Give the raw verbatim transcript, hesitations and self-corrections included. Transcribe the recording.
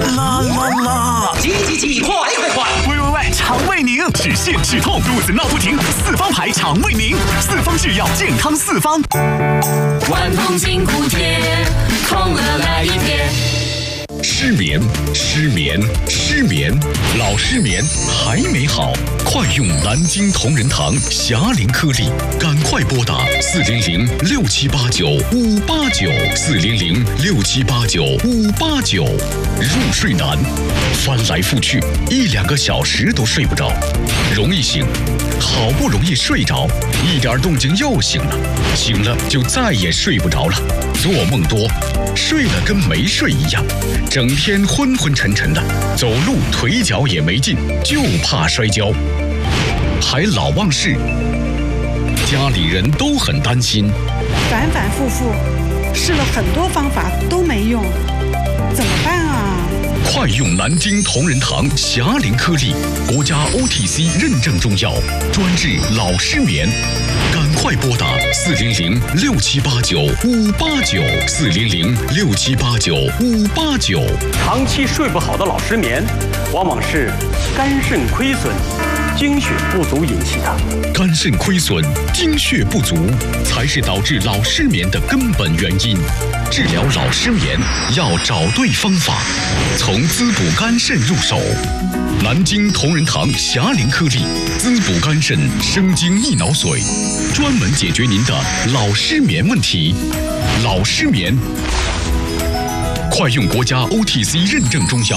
啦啦啦！ 急急急，快快快！ 喂喂喂，肠胃宁，止泻止痛，肚子闹不停，四方牌肠胃宁，四方制药，健康四方。 万通筋骨贴，痛了来一贴。 失眠，失眠，失眠，老失眠还没好，快用南京同仁堂霞龄颗粒，赶快拨打四零零六七八九五八九四零零六七八九五八九。入睡难，翻来覆去一两个小时都睡不着，容易醒，好不容易睡着，一点动静又醒了，醒了就再也睡不着了，做梦多，睡了跟没睡一样，整天昏昏沉沉的，走路腿脚也没劲，就怕摔跤，还老忘事，家里人都很担心， 反反复复试了很多方法都没用，怎么办啊？ 快用南京同仁堂霞龄颗粒，国家 O T C 认证中药，专治老失眠。赶快拨打四零零六七八九五八九四零零六七八九五八九。 长期睡不好的老失眠，往往是肝肾亏损、精血不足引起的。 肝肾亏损、精血不足才是导致老失眠的根本原因。治疗老失眠要找对方法，从滋补肝肾入手。南京同仁堂霞龄颗粒，滋补肝肾，生津益脑髓，专门解决您的老失眠问题。老失眠，快用国家 O T C 认证中药